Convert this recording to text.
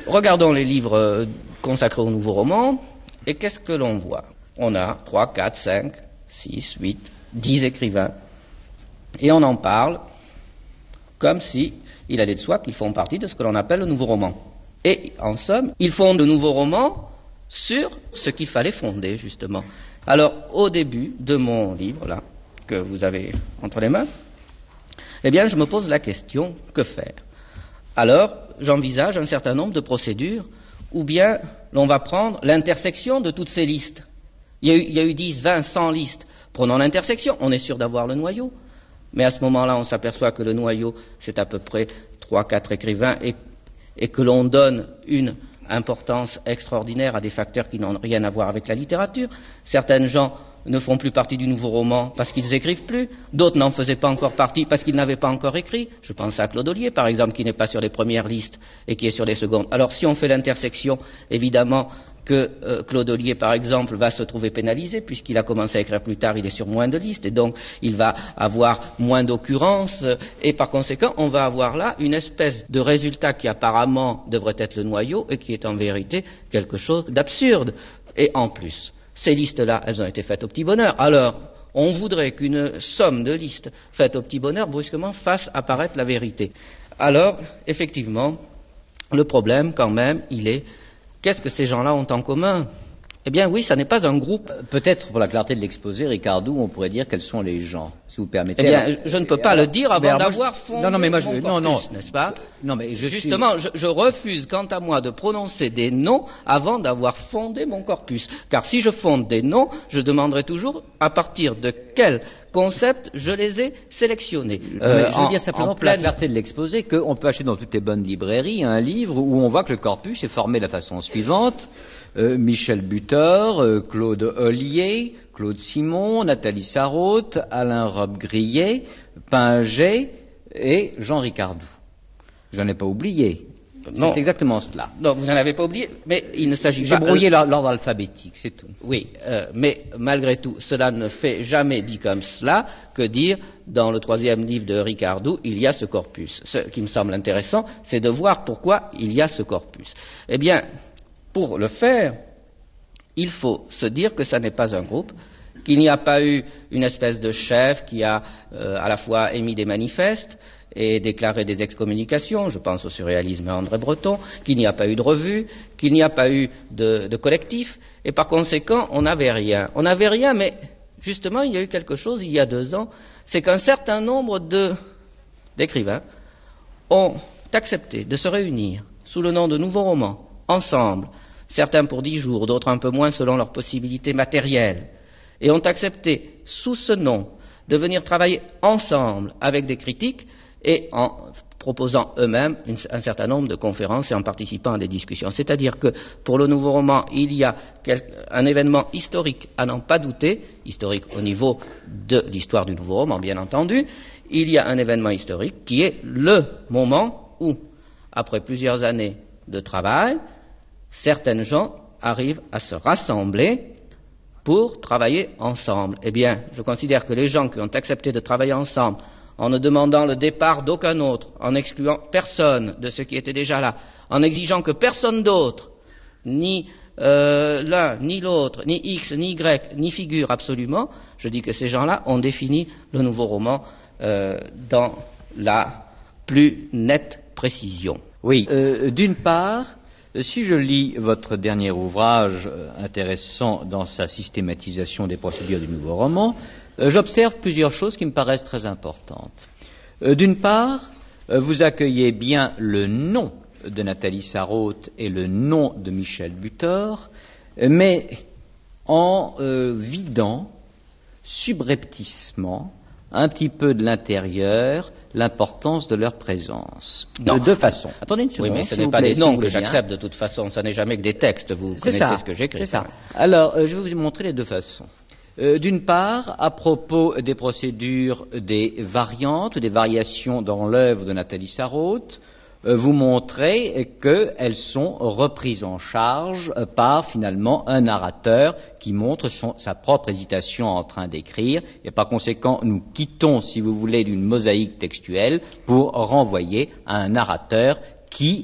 regardons les livres consacrés au nouveau roman, et qu'est-ce que l'on voit? On a 3, 4, 5, 6, 8, 10 écrivains, et on en parle comme si il allait de soi qu'ils font partie de ce que l'on appelle le nouveau roman. Et en somme, ils fondent le nouveau roman sur ce qu'il fallait fonder, justement. Alors, au début de mon livre, là, que vous avez entre les mains, eh bien, je me pose la question, que faire? Alors, j'envisage un certain nombre de procédures, ou bien l'on va prendre l'intersection de toutes ces listes. Il y a eu 10, 20, 100 listes. Prenons l'intersection, on est sûr d'avoir le noyau. Mais à ce moment-là, on s'aperçoit que le noyau, c'est à peu près 3, 4 écrivains, et que l'on donne une importance extraordinaire à des facteurs qui n'ont rien à voir avec la littérature. Certaines gens ne font plus partie du nouveau roman parce qu'ils écrivent plus, d'autres n'en faisaient pas encore partie parce qu'ils n'avaient pas encore écrit. Je pense à Claude Ollier, par exemple, qui n'est pas sur les premières listes et qui est sur les secondes. Alors si on fait l'intersection, évidemment que Claude Ollier, par exemple, va se trouver pénalisé, puisqu'il a commencé à écrire plus tard, il est sur moins de listes, et donc il va avoir moins d'occurrences, et par conséquent, on va avoir là une espèce de résultat qui apparemment devrait être le noyau, et qui est en vérité quelque chose d'absurde. Et en plus, ces listes-là, elles ont été faites au petit bonheur. Alors, on voudrait qu'une somme de listes faites au petit bonheur, brusquement, fasse apparaître la vérité. Alors, effectivement, le problème, quand même, il est: qu'est-ce que ces gens-là ont en commun? Eh bien oui, ça n'est pas un groupe. Peut-être, pour la clarté de l'exposé, Ricardou, on pourrait dire quels sont les gens, si vous permettez. Eh bien, je ne peux pas le dire avant d'avoir fondé mon corpus, n'est-ce pas? Non, mais Justement, je refuse, quant à moi, de prononcer des noms avant d'avoir fondé mon corpus. Car si je fonde des noms, je demanderai toujours à partir de quel concept je les ai sélectionnés. Je veux dire simplement, pour la clarté de l'exposé, qu'on peut acheter dans toutes les bonnes librairies un livre où on voit que le corpus est formé de la façon suivante: Michel Butor, Claude Ollier, Claude Simon, Nathalie Sarraute, Alain Robbe-Grillet, Pinget et Jean Ricardou. J'en ai pas oublié. C'est exactement cela. Non, vous n'en avez pas oublié, mais il ne s'agit pas... J'ai brouillé l'ordre alphabétique, c'est tout. Oui, mais malgré tout, cela ne fait jamais dit comme cela que dire, dans le 3e livre de Ricardou, il y a ce corpus. Ce qui me semble intéressant, c'est de voir pourquoi il y a ce corpus. Eh bien, pour le faire, il faut se dire que ça n'est pas un groupe, qu'il n'y a pas eu une espèce de chef qui a à la fois émis des manifestes et déclaré des excommunications, je pense au surréalisme et à André Breton, qu'il n'y a pas eu de revue, qu'il n'y a pas eu de collectif, et par conséquent, on n'avait rien. On n'avait rien, mais justement, il y a eu quelque chose il y a 2 ans, c'est qu'un certain nombre d'écrivains ont accepté de se réunir sous le nom de nouveaux romans, ensemble, certains pour 10 jours, d'autres un peu moins selon leurs possibilités matérielles, et ont accepté, sous ce nom, de venir travailler ensemble avec des critiques et en proposant eux-mêmes un certain nombre de conférences et en participant à des discussions. C'est-à-dire que pour le nouveau roman, il y a un événement historique à n'en pas douter, historique au niveau de l'histoire du nouveau roman, bien entendu. Il y a un événement historique qui est le moment où, après plusieurs années de travail, certaines gens arrivent à se rassembler pour travailler ensemble. Eh bien, je considère que les gens qui ont accepté de travailler ensemble, en ne demandant le départ d'aucun autre, en excluant personne de ceux qui étaient déjà là, en exigeant que personne d'autre, ni l'un, ni l'autre, ni X, ni Y, ni figure absolument, je dis que ces gens-là ont défini le nouveau roman dans la plus nette précision. Oui, d'une part, si je lis votre dernier ouvrage intéressant dans sa systématisation des procédures du nouveau roman, j'observe plusieurs choses qui me paraissent très importantes. D'une part, vous accueillez bien le nom de Nathalie Sarraute et le nom de Michel Butor, mais en vidant subrepticement un petit peu de l'intérieur l'importance de leur présence. Non. De deux façons. Attendez une seconde. Oui, mais ce n'est pas des noms que j'accepte de toute façon, ce n'est jamais que des textes, vous connaissez ce que j'écris. C'est ça. Alors, je vais vous montrer les deux façons. D'une part, à propos des procédures des variantes ou des variations dans l'œuvre de Nathalie Sarraute, vous montrez qu'elles sont reprises en charge par finalement un narrateur qui montre sa propre hésitation en train d'écrire, et par conséquent nous quittons, si vous voulez, d'une mosaïque textuelle pour renvoyer à un narrateur qui